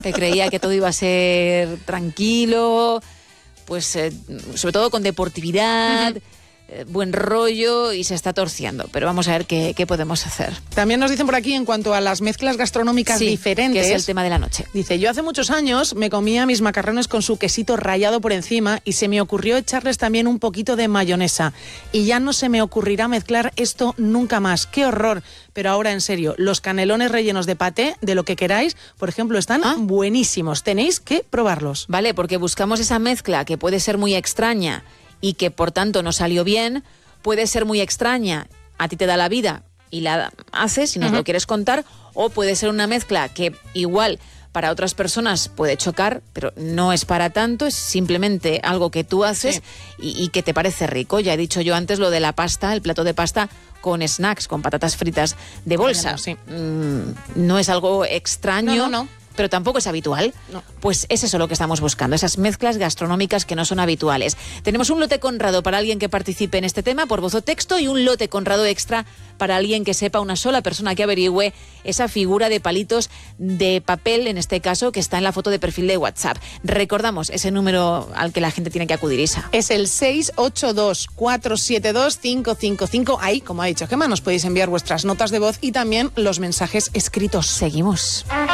que creía que todo iba a ser tranquilo, pues sobre todo con deportividad, buen rollo, y se está torciendo. Pero vamos a ver qué podemos hacer. También nos dicen por aquí en cuanto a las mezclas gastronómicas diferentes. Que es el tema de la noche. Dice, yo hace muchos años me comía mis macarrones con su quesito rallado por encima y se me ocurrió echarles también un poquito de mayonesa. Y ya no se me ocurrirá mezclar esto nunca más. ¡Qué horror! Pero ahora, en serio, los canelones rellenos de paté, de lo que queráis, por ejemplo, están buenísimos. Tenéis que probarlos. Vale, porque buscamos esa mezcla que puede ser muy extraña y que por tanto no salió bien, puede ser muy extraña, a ti te da la vida y la haces si nos lo quieres contar, o puede ser una mezcla que igual para otras personas puede chocar, pero no es para tanto, es simplemente algo que tú haces y que te parece rico. Ya he dicho yo antes lo de la pasta, el plato de pasta con snacks, con patatas fritas de bolsa. No es algo extraño. No. Pero tampoco es habitual. No. Pues es eso lo que estamos buscando, esas mezclas gastronómicas que no son habituales. Tenemos un lote Conrado para alguien que participe en este tema por voz o texto y un lote Conrado extra para alguien que sepa, una sola persona que averigüe esa figura de palitos de papel, en este caso, que está en la foto de perfil de WhatsApp. Recordamos ese número al que la gente tiene que acudir, Isa. Es el 682-472-555. Ahí, como ha dicho Gemma, nos podéis enviar vuestras notas de voz y también los mensajes escritos. Seguimos.